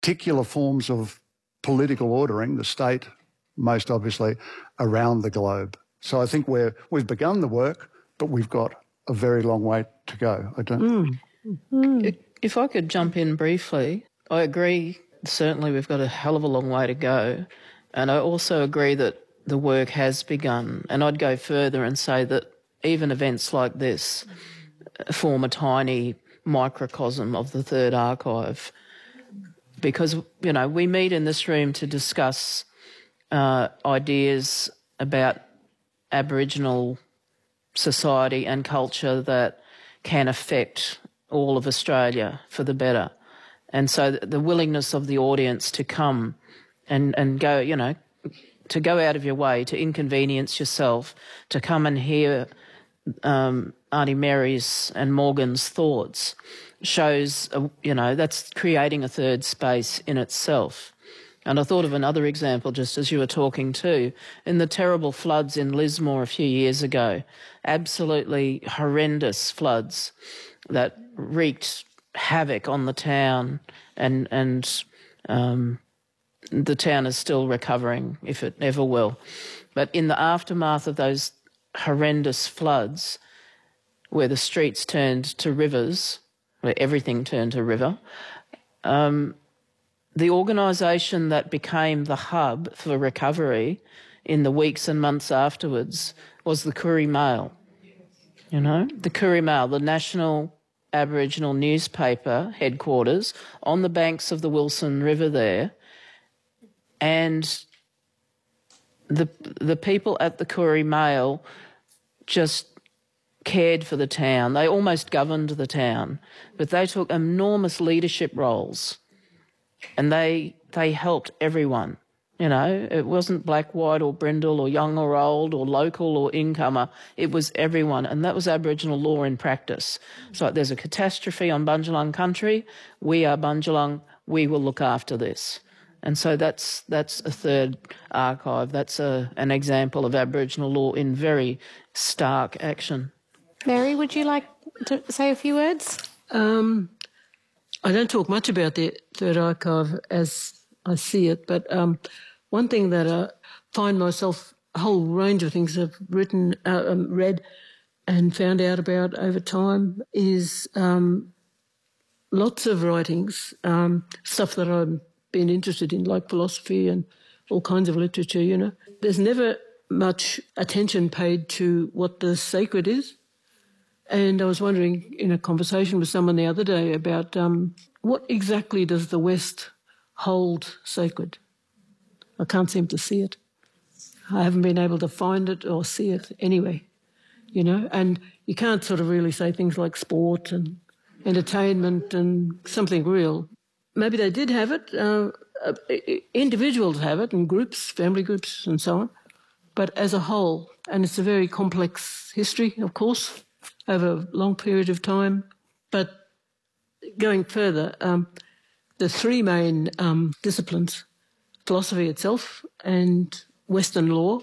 particular forms of political ordering, the state most obviously, around the globe. So I think we've begun the work, but we've got a very long way to go. If I could jump in briefly, I agree, certainly we've got a hell of a long way to go. And I also agree that the work has begun. And I'd go further and say that even events like this form a tiny microcosm of the Third Archive. Because, you know, we meet in this room to discuss ideas about Aboriginal society and culture that can affect all of Australia for the better. And so the willingness of the audience to come and go, you know, to go out of your way, to inconvenience yourself, to come and hear Auntie Mary's and Morgan's thoughts shows, you know, that's creating a third space in itself. And I thought of another example just as you were talking too. In the terrible floods in Lismore a few years ago, absolutely horrendous floods that wreaked havoc on the town and the town is still recovering, if it ever will. But in the aftermath of those horrendous floods, where the streets turned to rivers, where everything turned to river, the organisation that became the hub for recovery in the weeks and months afterwards was the Koori Mail. You know, the Koori Mail, the national Aboriginal newspaper headquarters on the banks of the Wilson River there, and the people at the Koori Mail just cared for the town. They almost governed the town, but they took enormous leadership roles and they helped everyone. You know, it wasn't black, white or brindle or young or old or local or incomer. It was everyone, and that was Aboriginal law in practice. So there's a catastrophe on Bundjalung country. We are Bundjalung. We will look after this. And so that's a third archive. That's an example of Aboriginal law in very stark action. Mary, would you like to say a few words? I don't talk much about the Third Archive as I see it, but one thing that I find myself, a whole range of things I've written, read and found out about over time is lots of writings, stuff that I've been interested in, like philosophy and all kinds of literature, you know. There's never much attention paid to what the sacred is. And I was wondering in a conversation with someone the other day about what exactly does the West hold sacred? I can't seem to see it. I haven't been able to find it or see it anyway, you know. And you can't sort of really say things like sport and entertainment and something real. Maybe they did have it, individuals have it, and groups, family groups and so on, but as a whole, and it's a very complex history, of course, over a long period of time. But going further, the three main disciplines, philosophy itself and Western law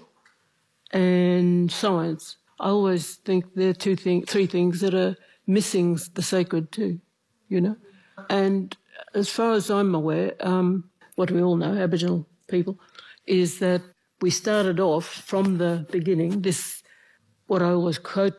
and science, I always think they're three things that are missing the sacred too, you know. And as far as I'm aware, what we all know, Aboriginal people, is that we started off from the beginning, this, what I always quote,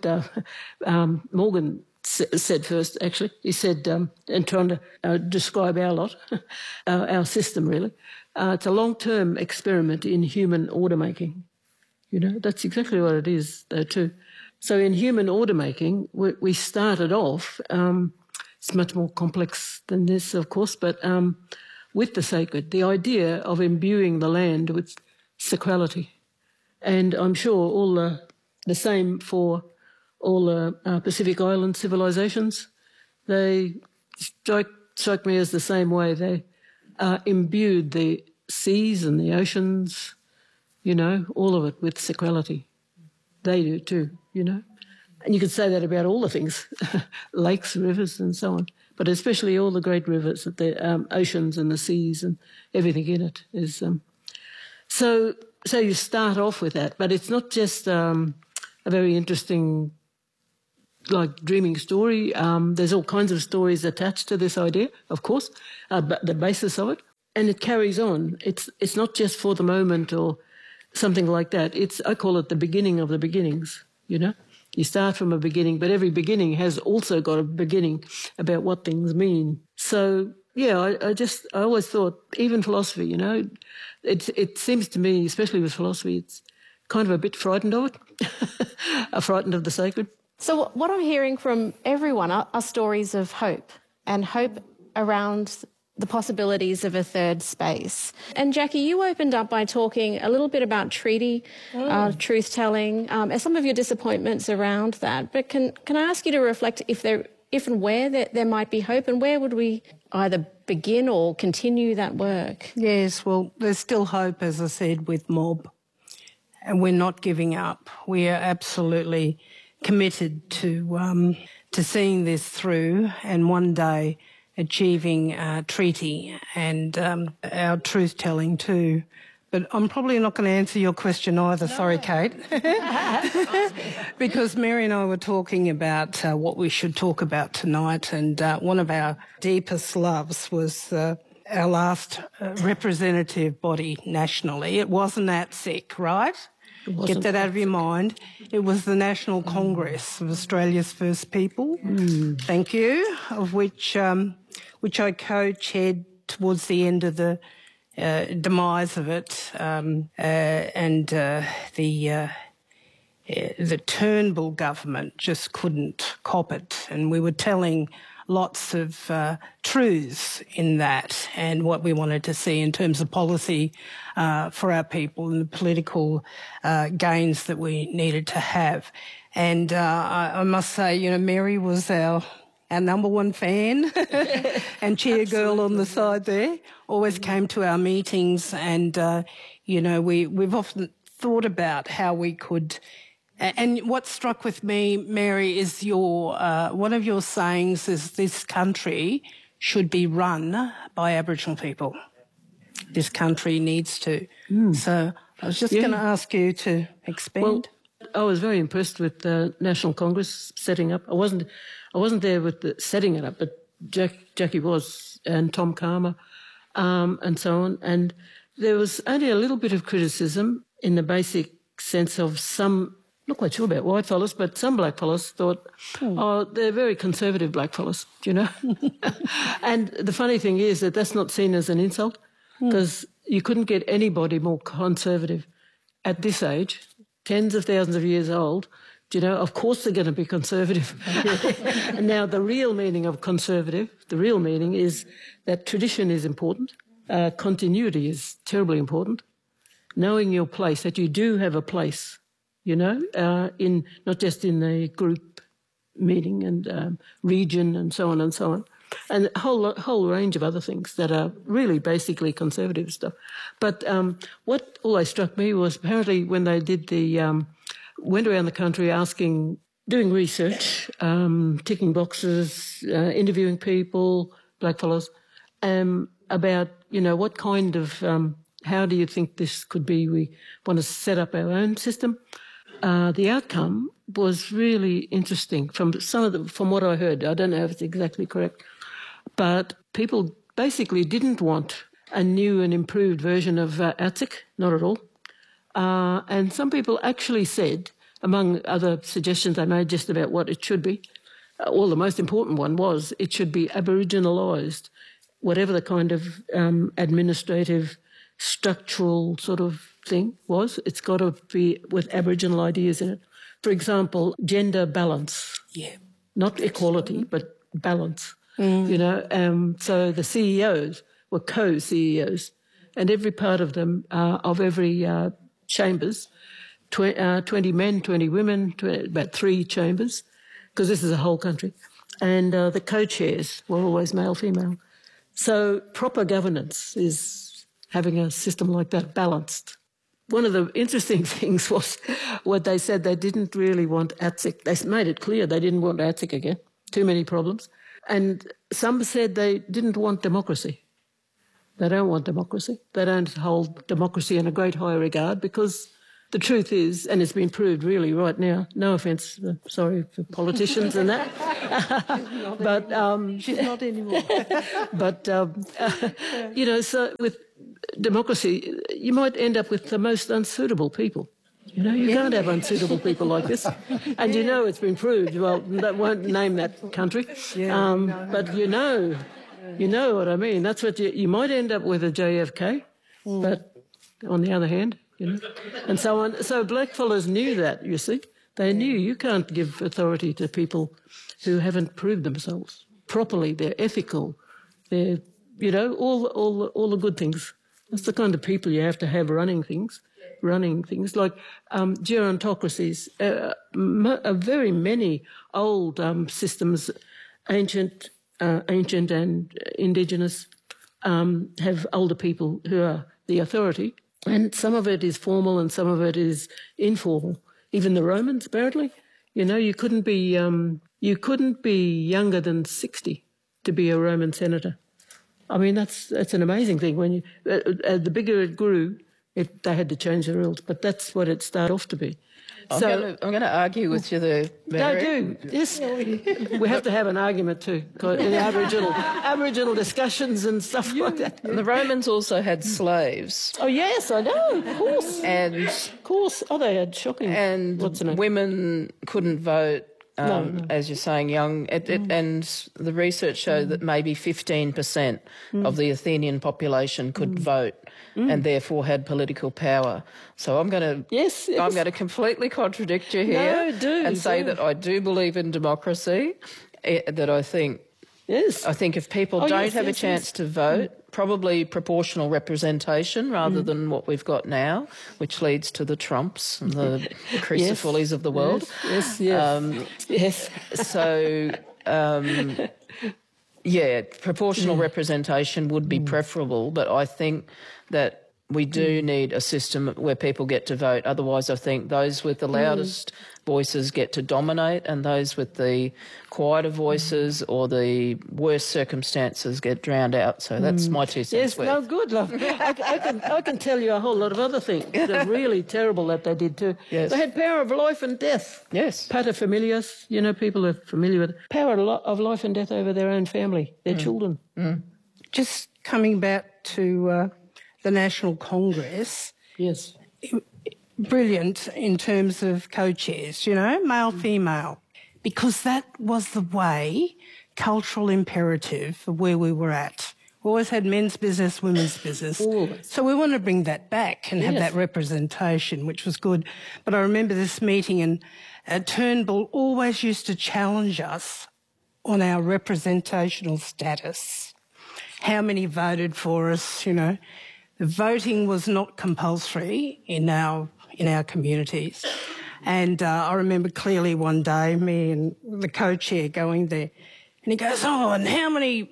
Morgan said first, actually. He said, and trying to describe our lot, our system really, it's a long-term experiment in human order-making. You know, that's exactly what it is, though, too. So in human order-making, we started off, it's much more complex than this, of course, but with the sacred, the idea of imbuing the land with sacrality. And I'm sure all the same for all the Pacific Island civilizations. They strike me as the same way. They imbued the seas and the oceans, you know, all of it with sacrality. They do too, you know. And you could say that about all the things, lakes, rivers and so on, but especially all the great rivers, the oceans and the seas and everything in it is... So you start off with that, but it's not just a very interesting, like, dreaming story. There's all kinds of stories attached to this idea, of course, but the basis of it. and it carries on. It's not just for the moment or something like that. I call it the beginning of the beginnings, you know. You start from a beginning, but every beginning has also got a beginning about what things mean. So, yeah, I always thought, even philosophy, you know, it seems to me, especially with philosophy, it's kind of a bit frightened of it, frightened of the sacred. So what I'm hearing from everyone are stories of hope, and hope around the possibilities of a third space. And Jackie, you opened up by talking a little bit about treaty, truth-telling, and some of your disappointments around that. But can I ask you to reflect if and where there might be hope, and where would we either begin or continue that work? Yes, well, there's still hope, as I said, with MOB, and we're not giving up. We are absolutely committed to seeing this through, and one day achieving treaty and our truth-telling too. But I'm probably not going to answer your question either. No. Sorry, Kate. Because Mary and I were talking about what we should talk about tonight, and one of our deepest loves was our last representative body nationally. It wasn't ATSIC, right? Get that out of your mind. It was the National Congress of Australia's First People. Thank you, of which I co-chaired towards the end of the demise of it, and the Turnbull government just couldn't cop it, and we were telling lots of truths in that and what we wanted to see in terms of policy for our people and the political gains that we needed to have. And I must say, you know, Mary was our number one fan and cheer girl on the side there, always came to our meetings, and, you know, we've often thought about how we could. And what struck with me, Mary, is one of your sayings is this country should be run by Aboriginal people. This country needs to. So I was just going to ask you to expand. Well, I was very impressed with the National Congress setting up. I wasn't there with the setting it up, but Jackie was, and Tom Calma, and so on. And there was only a little bit of criticism in the basic sense of some. Not quite sure about white fellas, but some black fellas thought, oh, they're very conservative black fellas, you know. And the funny thing is that that's not seen as an insult, because you couldn't get anybody more conservative at this age, tens of thousands of years old. You know, of course they're going to be conservative. And now the real meaning of conservative, the real meaning is that tradition is important, continuity is terribly important, knowing your place, that you do have a place, you know, in not just in the group meeting and region and so on and so on, and a whole range of other things that are really basically conservative stuff. But what always struck me was apparently when they did went around the country doing research, ticking boxes, interviewing people, blackfellas, about, you know, what kind of, how do you think this could be? We want to set up our own system. The outcome was really interesting from what I heard. I don't know if it's exactly correct, but people basically didn't want a new and improved version of ATSIC, not at all. And some people actually said, among other suggestions they made just about what it should be, the most important one was it should be Aboriginalised, whatever the kind of administrative, structural sort of thing was. It's got to be with Aboriginal ideas in it. For example, gender balance. Yeah. Not equality, but balance. You know, so the CEOs were co-CEOs, and every part of them, of every chambers, 20 men, 20 women, about 3 chambers, because this is a whole country. And the co-chairs were always male, female. So proper governance is having a system like that, balanced. One of the interesting things was what they said, they didn't really want ATSIC. They made it clear they didn't want ATSIC again, too many problems. And some said they didn't want democracy. They don't want democracy. They don't hold democracy in a great high regard because the truth is, and it's been proved really right now, no offence, sorry for politicians and that, but... She's not anymore. But, so with democracy, you might end up with the most unsuitable people. You can't have unsuitable people like this. And it's been proved. Well, that won't name that country. But you know what I mean. That's what you might end up with a JFK, but on the other hand, and so on. So blackfellas knew that, you see. They knew you can't give authority to people who haven't proved themselves properly. They're ethical. They're, all the good things. That's the kind of people you have to have running things like gerontocracies. Very many old systems, ancient and indigenous, have older people who are the authority, and some of it is formal and some of it is informal. Even the Romans, apparently, you couldn't be younger than 60 to be a Roman senator. I mean, that's an amazing thing. When the bigger it grew, they had to change the rules, but that's what it started off to be. I'm going to argue with you there, Mary. No, do. Yes. We have to have an argument too, in Aboriginal discussions and stuff like that. And the Romans also had slaves. Oh, yes, I know, of course. Of course. Oh, they had shocking. And women couldn't vote. No. As you're saying, young, and the research showed that maybe 15% of the Athenian population could vote and therefore had political power. So I'm going to completely contradict you here and say that I do believe in democracy. That I think if people don't have a chance to vote, probably proportional representation rather than what we've got now, which leads to the Trumps and the Crucifullies of the world. Yes. So, proportional representation would be preferable, but I think that we do need a system where people get to vote. Otherwise, I think those with the loudest voices get to dominate and those with the quieter voices or the worst circumstances get drowned out. So that's my 2 cents worth. Yes, no, good, love. I can tell you a whole lot of other things that are really terrible that they did too. Yes. They had power of life and death. Yes. Paterfamilias, people are familiar with power of life and death over their own family, their children. Just coming back to... the National Congress. Yes. Brilliant in terms of co-chairs, male, female, because that was the way, cultural imperative of where we were at. We always had men's business, women's business. Always. So we want to bring that back and have that representation, which was good. But I remember this meeting and Turnbull always used to challenge us on our representational status. How many voted for us, The voting was not compulsory in our communities. And I remember clearly one day, me and the co-chair going there, and he goes, and how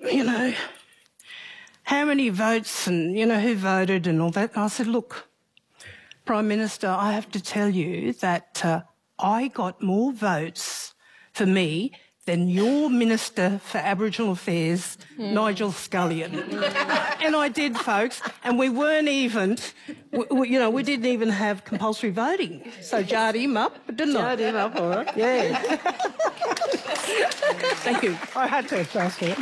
many votes and, who voted and all that? And I said, look, Prime Minister, I have to tell you that I got more votes for me than your Minister for Aboriginal Affairs, Nigel Scullion. And I did, folks, and we weren't even, we didn't even have compulsory voting. So jarred him up, didn't I? Jarred him up, all right. Yeah. Thank you. I had to trust it.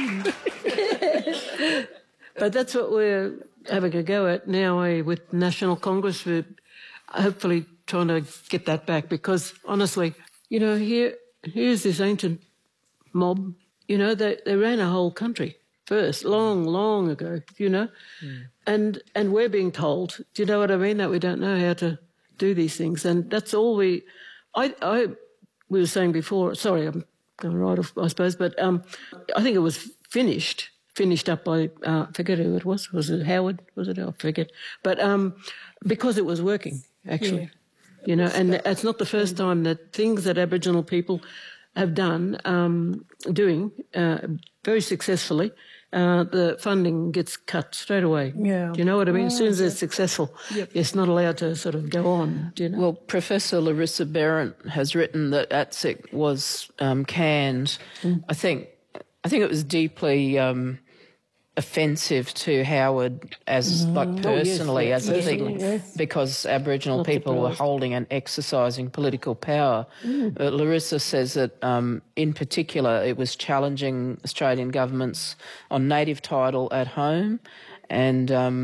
But that's what we're having a go at now with National Congress. We're hopefully trying to get that back because, honestly, here's this ancient mob, they ran a whole country first, long ago, and we're being told, do you know what I mean, that we don't know how to do these things, and that's all we were saying before. Sorry, I'm going right off, I suppose, but I think it was finished up by I forget who it was it Howard? Was it? I forget, but because it was working actually, and it's not the first time that things that Aboriginal people have done, doing very successfully, the funding gets cut straight away. Yeah. Do you know what I mean? As soon as it's successful, it's not allowed to sort of go on. Do you know? Well, Professor Larissa Behrendt has written that ATSIC was canned. I think it was deeply offensive to Howard as personally as a thing, because Aboriginal people were holding and exercising political power. Larissa says that in particular it was challenging Australian governments on native title at home, and